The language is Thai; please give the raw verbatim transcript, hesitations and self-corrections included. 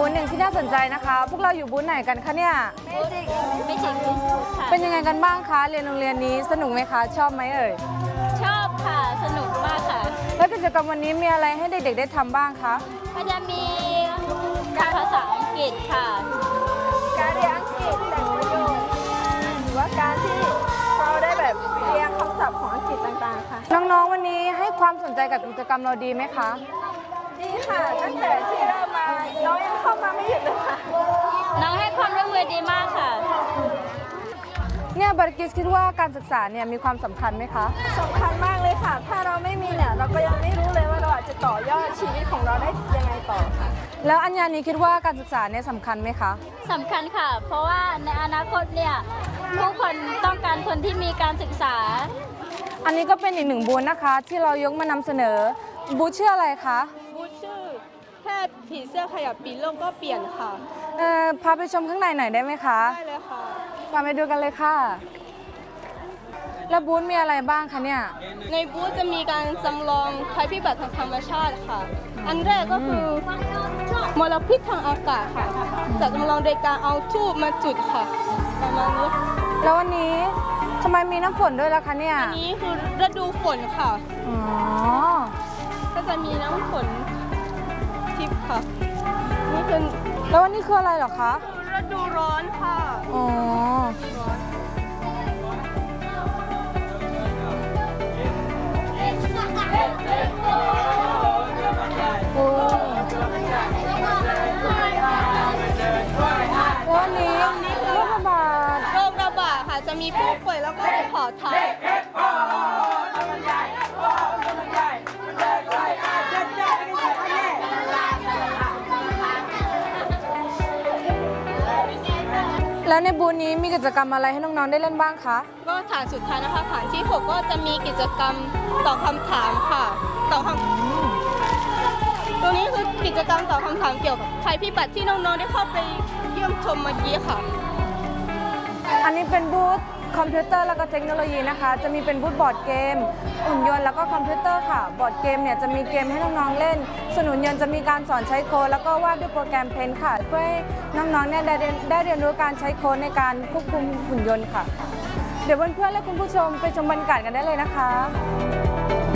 บูธหนึ่งที่น่าสนใจนะคะ พวกเราอยู่บูธไหนกันคะเนี่ยเมจิกเมจิกค่ะเป็นยังไงกันบ้างคะเรียนโรงเรียนนี้สนุกไหมคะชอบไหมเอ่ยชอบค่ะสนุกมากค่ะแล้วกิจกรรมวันนี้มีอะไรให้เด็กๆได้ทำบ้างคะก็จะมีการภาษาอังกฤษค่ะการเรียนอังกฤษแต่งประโยคหรือว่าการที่เราได้แบบเรียนคำศัพท์ของอังกฤษต่างๆค่ะน้องๆวันนี้ให้ความสนใจกับกิจกรรมเราดีไหมคะดีค่ะตั้งแต่ที่เริ่มมาน้องยังเข้ามาไม่หยุดเลยค่ะน้องให้ความร่วมมือดีมากค่ะเนี่ยบาร์กิสคิดว่าการศึกษาเนี่ยมีความสำคัญไหมคะสำคัญมากเลยค่ะถ้าเราไม่มีเนี่ยเราก็ยังไม่รู้เลยว่าเราอาจจะต่อยอดชีวิตของเราได้ยังไงต่อค่ะแล้วอัญญานี้คิดว่าการศึกษาเนี่ยสำคัญไหมคะสำคัญค่ะเพราะว่าในอนาคตเนี่ยผู้คนต้องการคนที่มีการศึกษาอันนี้ก็เป็นอีกหนึ่งบูธนะคะที่เรายกมานำเสนอบูธชื่ออะไรคะบูธชื่อแค่ผีเสื้อขยับปีโลกก็เปลี่ยนค่ะเอ่อพาไปชมข้างในหน่อยได้ไหมคะได้เลยค่ะมาไปดูกันเลยค่ะแล้วบูธมีอะไรบ้างคะเนี่ยในบูธจะมีการจำลองภัยพิบัติทางธรรมชาติค่ะอันแรกก็คือมลพิษทางอากาศค่ะจะจำลองโดยการเอาทูบมาจุดค่ะประมาณนี้แล้ววันนี้ทำไมมีน้ำฝนด้วยล่ะคะเนี่ยอันนี้คือฤดูฝนค่ะอ๋อก็จะมีน้ำฝนทิพย์ค่ะนี่คือแล้ววันนี้คืออะไรเหรอคะฤดูร้อนค่ะอ๋อโอ้วันนี้โรคระบาดโรคระบาดค่ะจะมีผู้ป่วยแล้วก็ขอทานแล้วในบูธนี้มีกิจกรรมอะไรให้น้องๆได้เล่นบ้างคะก็ฐานสุดท้ายนะคะฐานที่หกก็จะมีกิจกรรมตอบคำถามค่ะตอบคำตรงนี้คือกิจกรรมตอบคำถามเกี่ยวกับภัยพิบัติที่น้องๆได้เข้าไปเยี่ยมชมเมื่อกี้ค่ะอันนี้เป็นบูธคอมพิวเตอร์แล้วก็เทคโนโลยีนะคะจะมีเป็นบูธบอร์ดเกมหุ่นยนต์แล้วก็คอมพิวเตอร์ค่ะบอร์ดเกมเนี่ยจะมีเกมให้น้องๆเล่นส่วนหุ่นยนต์จะมีการสอนใช้โค้ดแล้วก็วาดด้วยโปรแกรมเพนท์ค่ะเพื่อให้น้องๆเนี่ยได้เรียนได้เรียนรู้การใช้โค้ดในการควบคุมหุ่นยนต์ค่ะเดี๋ยวเพื่อนๆและคุณผู้ชมไปชมบรรยากาศกันได้เลยนะคะ